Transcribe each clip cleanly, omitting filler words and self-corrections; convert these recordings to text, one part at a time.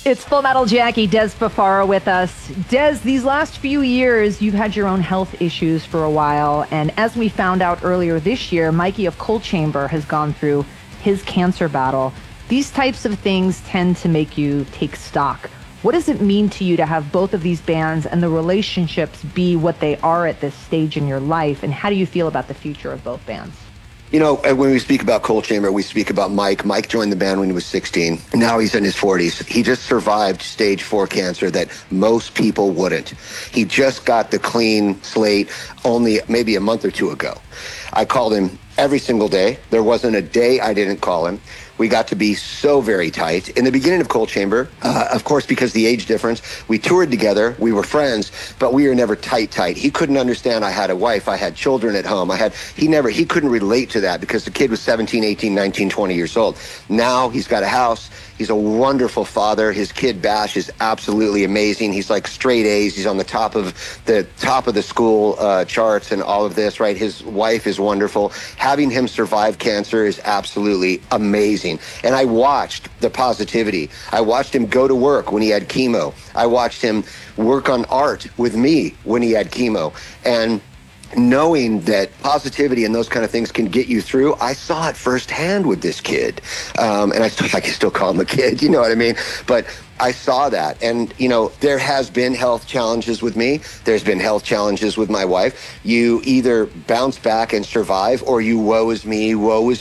It's Full Metal Jackie, Des Fafara with us. Des, these last few years, you've had your own health issues for a while. And as we found out earlier this year, Mikey of Coal Chamber has gone through his cancer battle. These types of things tend to make you take stock. What does it mean to you to have both of these bands and the relationships be what they are at this stage in your life? And how do you feel about the future of both bands? You know, when we speak about Coal Chamber, we speak about Mike. Mike joined the band when he was 16. Now he's in his 40s. He just survived stage 4 cancer that most people wouldn't. He just got the clean slate only maybe a month or two ago. I called him every single day. There wasn't a day I didn't call him. We got to be so very tight. In the beginning of Coal Chamber, of course, because the age difference, we toured together, we were friends, but we were never tight. He couldn't understand I had a wife, I had children at home. He couldn't relate to that because the kid was 17, 18, 19, 20 years old. Now he's got a house. He's a wonderful father. His kid Bash is absolutely amazing. He's like straight A's. He's on the top of the school charts and all of this, right? His wife is wonderful. Having him survive cancer is absolutely amazing. And I watched the positivity. I watched him go to work when he had chemo. I watched him work on art with me when he had chemo. And knowing that positivity and those kind of things can get you through, I saw it firsthand with this kid. And I can still call him a kid, you know what I mean? But I saw that. And, you know, there has been health challenges with me. There's been health challenges with my wife. You either bounce back and survive, or you woe is me.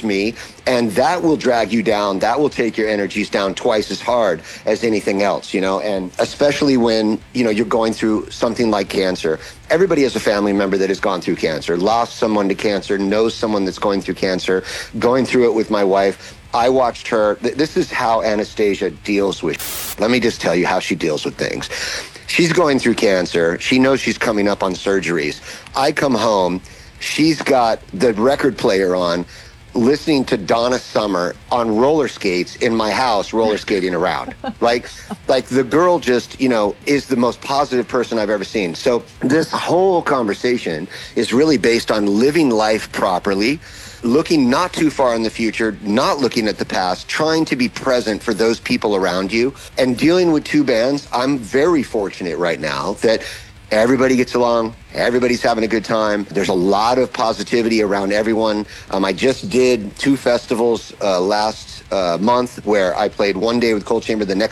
And that will drag you down. That will take your energies down twice as hard as anything else, you know, and especially when, you know, you're going through something like cancer. Everybody has a family member that has gone through cancer, lost someone to cancer, knows someone that's going through cancer, going through it with my wife. I watched her. This is how Anastasia deals with. Let me just tell you how she deals with things. She's going through cancer. She knows she's coming up on surgeries. I come home. She's got the record player on, listening to Donna Summer on roller skates in my house, roller skating around. Like the girl just, you know, is the most positive person I've ever seen. So this whole conversation is really based on living life properly, looking not too far in the future, not looking at the past, trying to be present for those people around you, and dealing with two bands. I'm very fortunate right now that everybody gets along. Everybody's having a good time. There's a lot of positivity around everyone. I just did 2 festivals last month where I played one day with Coal Chamber, the next